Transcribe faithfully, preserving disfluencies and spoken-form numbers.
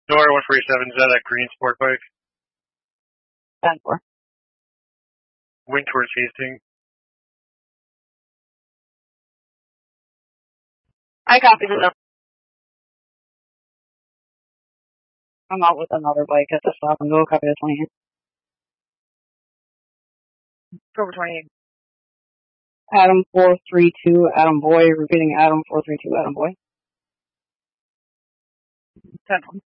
Nora one forty-seven, is that that green sport bike? ten four. Wing towards Hastings. I copied it up. I'm out with another bike at the stop and go copy the twenty-eight. October twenty-eighth. Adam four three two, Adam Boy, repeating Adam four three two, Adam Boy. ten one.